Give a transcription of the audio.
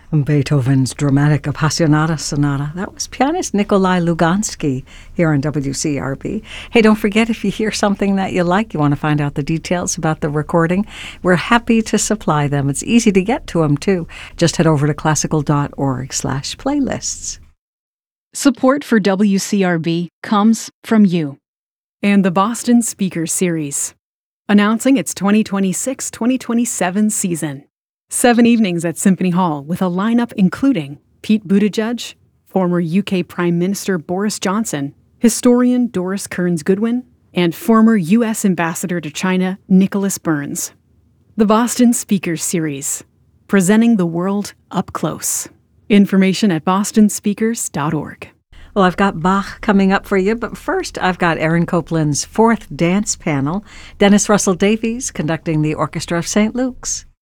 Beethoven's Dramatic Appassionata Sonata. That was pianist Nikolai Lugansky here on WCRB. Hey, don't forget, if you hear something that you like, you want to find out the details about the recording, we're happy to supply them. It's easy to get to them, too. Just head over to classical.org/playlists. Support for WCRB comes from you and the Boston Speakers Series, announcing its 2026-2027 season. 7 evenings at Symphony Hall with a lineup including Pete Buttigieg, former UK Prime Minister Boris Johnson, historian Doris Kearns Goodwin, and former U.S. Ambassador to China Nicholas Burns. The Boston Speakers Series, presenting the world up close. Information at bostonspeakers.org. Well, I've got Bach coming up for you, but first I've got Aaron Copland's fourth dance panel, Dennis Russell Davies conducting the Orchestra of St. Luke's.